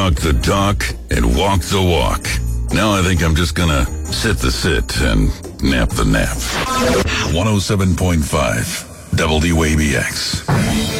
Talk the talk and walk the walk. Now I think I'm just gonna sit the sit and nap the nap. 107.5 WABX.